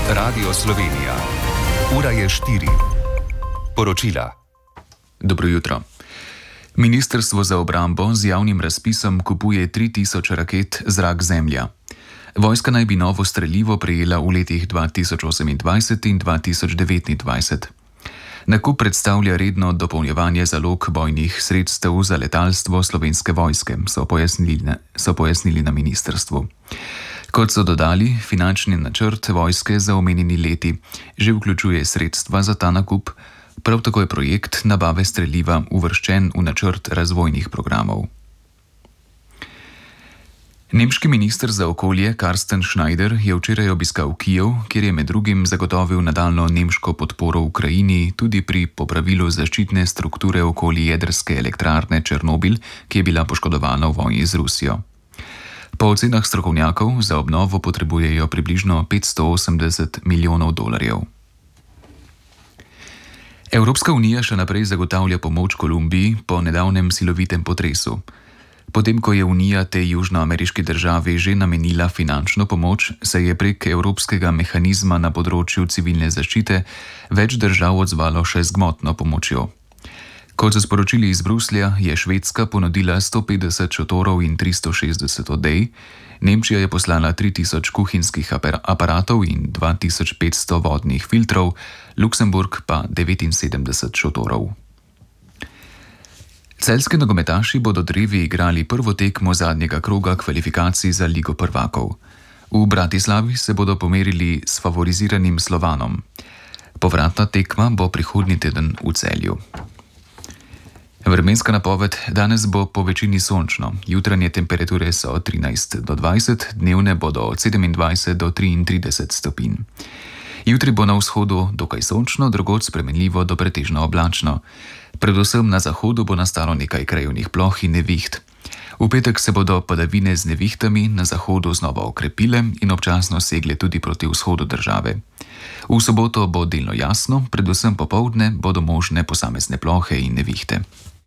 Radio Slovenija. Ura je 4. Poročila. Dobro jutro. Ministrstvo za obrambo z javnim razpisom kupuje 3000 raket zrak-zemlja. Vojska naj bi novo strelivo prejela v letih 2028 in 2029. Nakup predstavlja redno dopolnjevanje zalog bojnih sredstev za letalstvo Slovenske vojske, so pojasnili na ministrstvu. Kot so dodali, finančni načrt vojske za omenjeni leti že vključuje sredstva za ta nakup, prav tako je projekt nabave streliva uvrščen v načrt razvojnih programov. Nemški minister za okolje Carsten Schneider je včeraj obiskal Kijev, kjer je med drugim zagotovil nadaljnjo nemško podporo Ukrajini tudi pri popravilu zaščitne strukture okoli jedrske elektrarne Černobil, ki je bila poškodovana v vojni z Rusijo. Po ocenah strokovnjakov za obnovo potrebujejo približno 580 milijonov dolarjev. Evropska unija še naprej zagotavlja pomoč Kolumbiji po nedavnem silovitem potresu. Potem, ko je unija tej južnoameriški državi že namenila finančno pomoč, se je prek evropskega mehanizma na področju civilne zaščite več držav odzvalo še z gmotno pomočjo. Kot so sporočili iz Bruslja, je Švedska ponudila 150 šotorov in 360 odej, Nemčija je poslala 3000 kuhinjskih aparatov in 2500 vodnih filtrov, Luksemburg pa 79 šotorov. Celjski nogometaši bodo drevi igrali prvo tekmo zadnjega kroga kvalifikacij za Ligo prvakov. V Bratislavi se bodo pomerili s favoriziranim Slovanom. Povratna tekma bo prihodnji teden v Celju. Vremenska napoved: danes bo po večini sončno, jutranje temperature so 13 do 20, dnevne bodo od 27 do 33 stopinj. Jutri bo na vzhodu dokaj sončno, drugod spremenljivo do pretežno oblačno. Predvsem na zahodu bo nastalo nekaj krajevnih ploh in neviht. V petek se bodo padavine z nevihtami na zahodu znova okrepile in občasno segle tudi proti vzhodu države. V soboto bo delno jasno, predvsem popoldne bodo možne posamezne plohe in nevihte.